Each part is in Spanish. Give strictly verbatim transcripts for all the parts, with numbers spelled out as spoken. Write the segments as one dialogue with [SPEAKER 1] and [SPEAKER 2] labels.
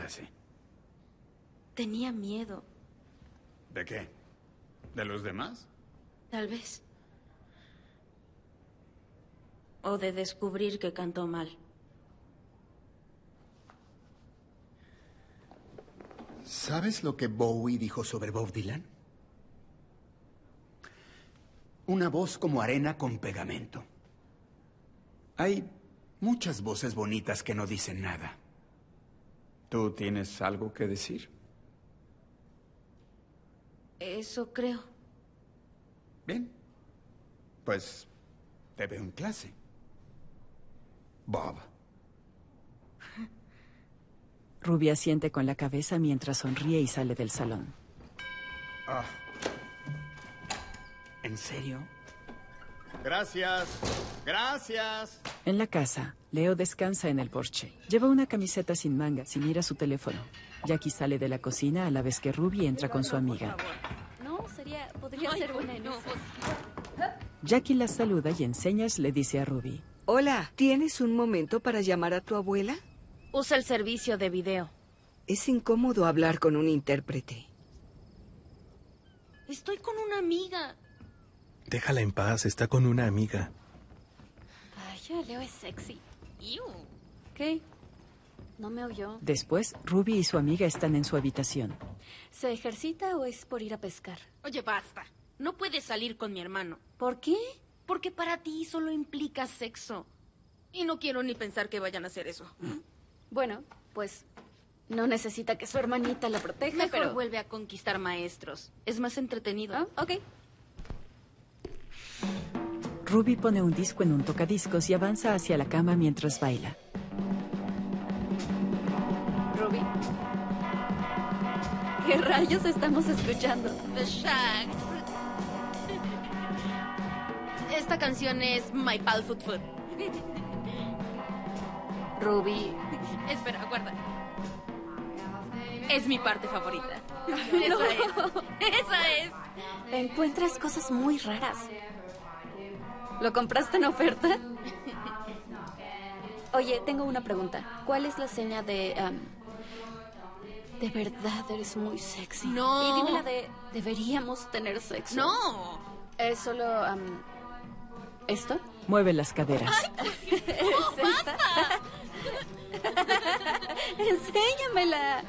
[SPEAKER 1] clase?
[SPEAKER 2] Tenía miedo.
[SPEAKER 1] ¿De qué? ¿De los demás?
[SPEAKER 2] Tal vez. O de descubrir que cantó mal.
[SPEAKER 1] ¿Sabes lo que Bowie dijo sobre Bob Dylan? Una voz como arena con pegamento. Hay muchas voces bonitas que no dicen nada. ¿Tú tienes algo que decir?
[SPEAKER 2] Eso creo.
[SPEAKER 1] Bien. Pues te veo en clase. Bob.
[SPEAKER 3] Ruby asiente con la cabeza mientras sonríe y sale del salón.
[SPEAKER 1] Ah. ¿En serio? Gracias. Gracias.
[SPEAKER 3] En la casa, Leo descansa en el porche. Lleva una camiseta sin mangas y mira su teléfono. Jackie sale de la cocina a la vez que Ruby entra con su amiga.
[SPEAKER 2] No, sería... Podría ser buena en eso.
[SPEAKER 3] Jackie la saluda y en señas le dice a Ruby.
[SPEAKER 4] Hola, ¿tienes un momento para llamar a tu abuela?
[SPEAKER 2] Usa el servicio de video.
[SPEAKER 4] Es incómodo hablar con un intérprete.
[SPEAKER 2] Estoy con una amiga.
[SPEAKER 5] Déjala en paz, está con una amiga.
[SPEAKER 2] Vaya, Leo es sexy. Ew. ¿Qué? No me oyó.
[SPEAKER 3] Después, Ruby y su amiga están en su habitación.
[SPEAKER 2] ¿Se ejercita o es por ir a pescar? Oye, basta. No puedes salir con mi hermano. ¿Por qué? Porque para ti solo implica sexo. Y no quiero ni pensar que vayan a hacer eso. Bueno, pues no necesita que su hermanita la proteja, Mejor pero... vuelve a conquistar maestros. Es más entretenido. ¿Ah? Ok.
[SPEAKER 3] Ruby pone un disco en un tocadiscos y avanza hacia la cama mientras baila.
[SPEAKER 2] Ruby. ¿Qué rayos estamos escuchando? The Shags. Esta canción es My Pal Foot Foot. Ruby. Espera, aguarda. Es mi parte favorita. Esa no. es. Esa es. Encuentras cosas muy raras. ¿Lo compraste en oferta? Oye, tengo una pregunta. ¿Cuál es la seña de... Um, de verdad eres muy sexy? No. Y dime la de... Deberíamos tener sexo. No. Es solo... Um, ¿esto?
[SPEAKER 3] Mueve las caderas.
[SPEAKER 2] ¡Ay! ¡Oh, basta! Enséñamela.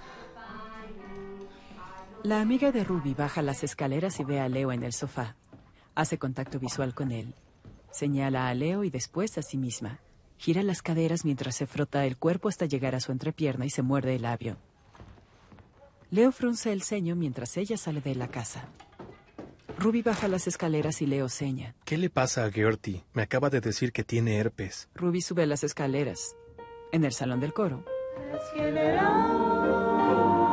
[SPEAKER 3] La amiga de Ruby baja las escaleras y ve a Leo en el sofá. Hace contacto visual con él. Señala a Leo y después a sí misma. Gira las caderas mientras se frota el cuerpo hasta llegar a su entrepierna y se muerde el labio. Leo frunce el ceño mientras ella sale de la casa. Ruby baja las escaleras y Leo seña.
[SPEAKER 5] ¿Qué le pasa a Gertie? Me acaba de decir que tiene herpes.
[SPEAKER 3] Ruby sube las escaleras. En el salón del coro.